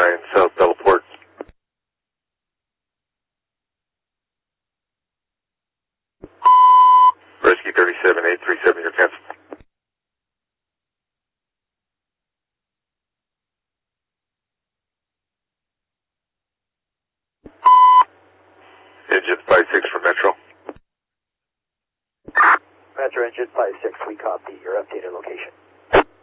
9 South Belleport. Rescue 37837, you're canceled. Engine 56 for Metro. Metro Engine 56, we copy your updated location.